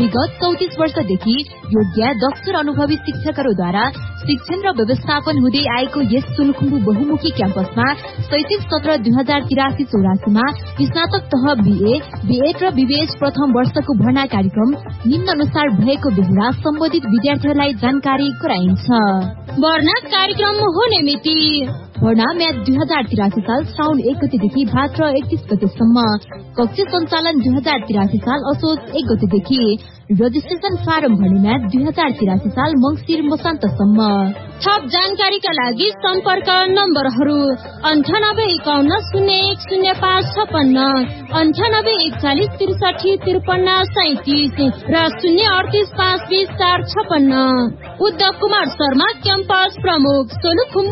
विगत 34 वर्षदेखि योग्य दक्ष र अनुभवी शिक्षकहरूद्वारा शिक्षण र व्यवस्थापन हुँदै आएको यस सोलुखुम्बु बहुमुखी क्याम्पसमा शैक्षिक सत्र 2083-84 मा स्नातक तह BA, B.Ed र BBH प्रथम वर्षको भर्ना कार्यक्रम निम्न अनुसार भएको बेला सम्बन्धित विद्यार्थीहरूलाई जानकारी गराइन्छ। भर्ना कार्यक्रम हुने मिति भर्ना म्याच 2083 साल श्रावण 1 गतेदेखि भाद्र 31 गतेसम्म। कक्षा सञ्चालन 2083 साल असोज 1 गतेदेखि। रजिस्ट्रेसन फारम भर्ने म्याच 2083 साल मङ्सिर मसान्तसम्म। थप जानकारीका लागि सम्पर्क नम्बरहरू 9851010556, 9841435337 र 038520456। उद्धव कुमार शर्मा क्याम्पस प्रमुख सोलुखुम्बु।